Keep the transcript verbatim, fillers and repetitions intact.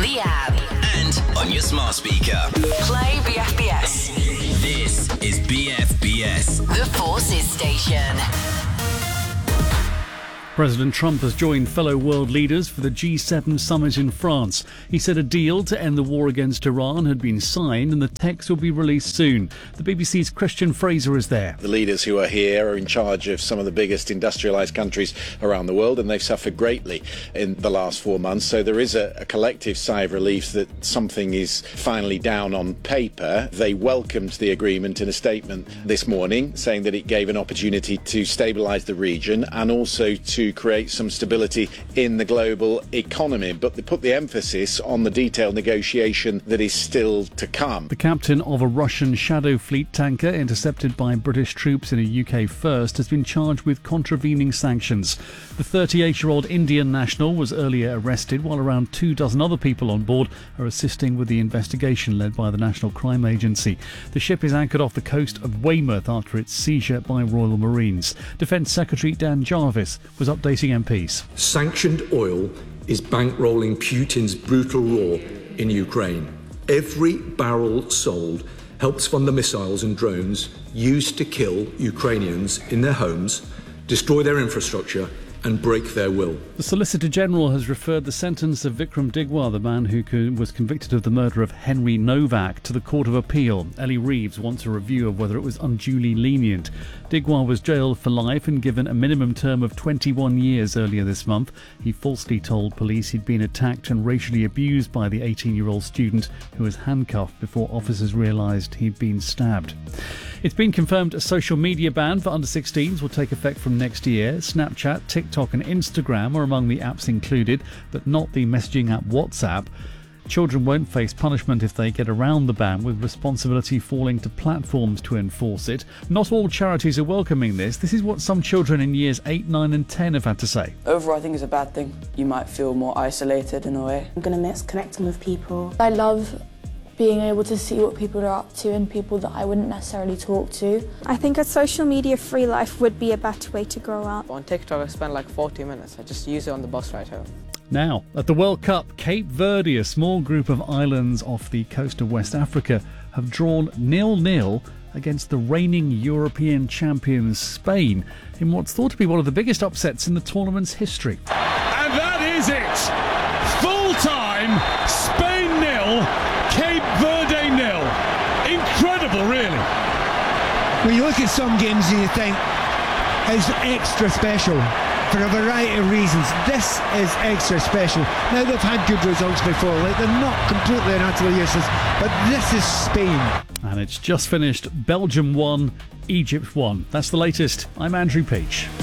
the app, and on your smart speaker. play B F B S. This is B F B S. The Forces Station. President Trump has joined fellow world leaders for the G seven summit in France. He said a deal to end the war against Iran had been signed and the text will be released soon. The B B C's Christian Fraser is there. The leaders who are here are in charge of some of the biggest industrialised countries around the world, and they've suffered greatly in the last four months. So there is a, a collective sigh of relief that something is finally down on paper. They welcomed the agreement in a statement this morning, saying that it gave an opportunity to stabilise the region and also to create some stability in the global economy. But they put the emphasis on the detailed negotiation that is still to come. The captain of a Russian Shadow Fleet tanker intercepted by British troops in a U K first has been charged with contravening sanctions. The thirty-eight-year-old Indian national was earlier arrested, while around two dozen other people on board are assisting with the investigation led by the National Crime Agency. The ship is anchored off the coast of Weymouth after its seizure by Royal Marines. Defence Secretary Dan Jarvis was updating M Ps. Sanctioned oil is bankrolling Putin's brutal war in Ukraine. Every barrel sold helps fund the missiles and drones used to kill Ukrainians in their homes, destroy their infrastructure and break their will. The Solicitor General has referred the sentence of Vikram Digwar, the man who co- was convicted of the murder of Henry Novak, to the Court of Appeal. Ellie Reeves wants a review of whether it was unduly lenient. Digwar was jailed for life and given a minimum term of twenty-one years earlier this month. He falsely told police he'd been attacked and racially abused by the eighteen-year-old student who was handcuffed before officers realised he'd been stabbed. It's been confirmed a social media ban for under sixteens will take effect from next year. Snapchat, TikTok and Instagram are among the apps included, but not the messaging app WhatsApp. Children won't face punishment if they get around the ban, with responsibility falling to platforms to enforce it. Not all charities are welcoming this. This is what some children in years eight, nine and ten have had to say. Overall, I think it's a bad thing. You might feel more isolated in a way. I'm going to miss connecting with people. I love being able to see what people are up to and people that I wouldn't necessarily talk to. I think a social media free life would be a better way to grow up. On TikTok, I spend like forty minutes. I just use it on the bus ride home. Now, at the World Cup, Cape Verde, a small group of islands off the coast of West Africa, have drawn nil nil against the reigning European champions Spain in what's thought to be one of the biggest upsets in the tournament's history. And that is it! Full time, Spain nil, Cape Verde nil. Incredible, really. When you look at some games and you think it's extra special for a variety of reasons. This is extra special. Now, they've had good results before, like they're not completely and utterly useless, but this is Spain. And it's just finished. Belgium won, Egypt won. That's the latest. I'm Andrew Peach.